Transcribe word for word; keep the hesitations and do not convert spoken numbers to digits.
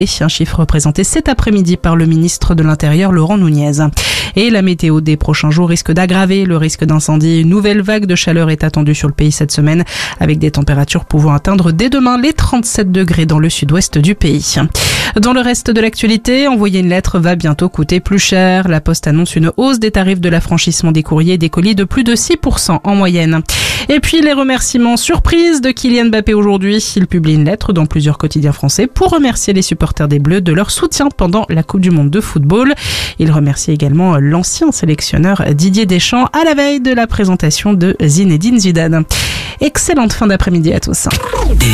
Un chiffre présenté cet après-midi par le ministre de l'Intérieur, Laurent Nunez. Et la météo des prochains jours risque d'aggraver le risque d'incendie. Une nouvelle vague de chaleur est attendue sur le pays cette semaine, avec des températures pouvant atteindre dès demain les trente-sept degrés dans le sud-ouest du pays. Dans le reste de l'actualité, envoyer une lettre va bientôt coûter plus cher. La Poste annonce une hausse des tarifs de l'affranchissement des courriers et des colis de plus de six pour cent en moyenne. Et puis les remerciements surprises de Kylian Mbappé aujourd'hui. Il publie une lettre dans plusieurs quotidiens français pour remercier les supporters des Bleus de leur soutien pendant la Coupe du Monde de football. Il remercie également l'ancien sélectionneur Didier Deschamps à la veille de la présentation de Zinedine Zidane. Excellente fin d'après-midi à tous.